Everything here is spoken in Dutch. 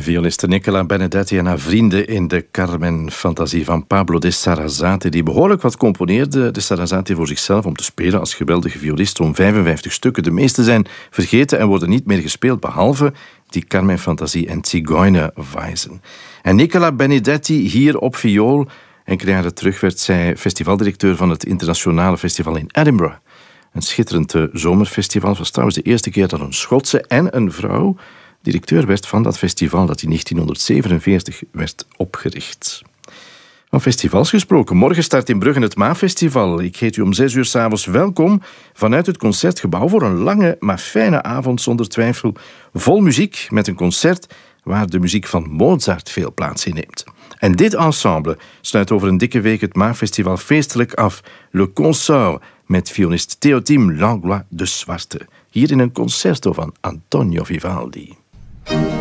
Violiste Nicola Benedetti en haar vrienden in de Carmen-fantasie van Pablo de Sarasate, die behoorlijk wat componeerde. De Sarasate voor zichzelf om te spelen als geweldige violist, om 55 stukken. De meeste zijn vergeten en worden niet meer gespeeld, behalve die Carmen-fantasie en Zigeunerweisen. En Nicola Benedetti hier op viool. Enkele jaren terug werd zij festivaldirecteur van het Internationale Festival in Edinburgh. Een schitterend zomerfestival. Het was trouwens de eerste keer dat een Schotse en een vrouw directeur werd van dat festival dat in 1947 werd opgericht. Van festivals gesproken. Morgen start in Brugge het Maafestival. Ik heet u om 6 uur 's avonds welkom vanuit het Concertgebouw voor een lange, maar fijne avond zonder twijfel. Vol muziek met een concert waar de muziek van Mozart veel plaats in neemt. En dit ensemble sluit over een dikke week het Maafestival feestelijk af. Le Consort met violist Théotime Langlois de Zwarte. Hier in een concerto van Antonio Vivaldi.